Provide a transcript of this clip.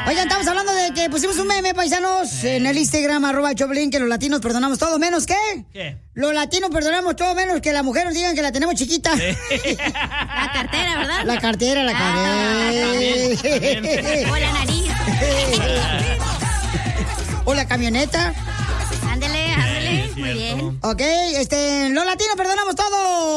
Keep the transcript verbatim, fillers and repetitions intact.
Oigan, estamos hablando de que pusimos un meme, paisanos, en el Instagram, arroba el Choplin, que los latinos perdonamos todo menos que... ¿Qué? Los latinos perdonamos todo menos que la mujer nos digan que la tenemos chiquita. La cartera, ¿verdad? La cartera, la cartera. O la nariz. O la camioneta. Ándele, ándele. Muy bien. Ok, este, los latinos perdonamos todo.